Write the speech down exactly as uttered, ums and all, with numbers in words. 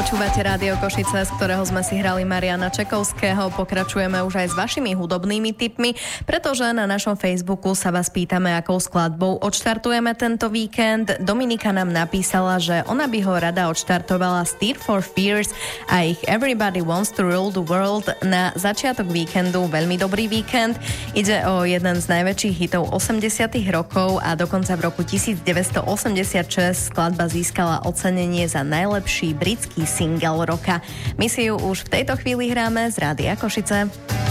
Počúvate Rádio Košice, z ktorého sme si hrali Mariana Čekovského. Pokračujeme už aj s vašimi hudobnými tipmi, pretože na našom Facebooku sa vás pýtame, akou skladbou odštartujeme tento víkend. Dominika nám napísala, že ona by ho rada odštartovala z Tears for Fears a ich Everybody Wants to Rule the World na začiatok víkendu. Veľmi dobrý víkend. Ide o jeden z najväčších hitov osemdesiatych rokov a dokonca v roku devätnásťstoosemdesiatšesť skladba získala ocenenie za najlepší britský single roka. My si ju už v tejto chvíli hráme z Rádia Košice.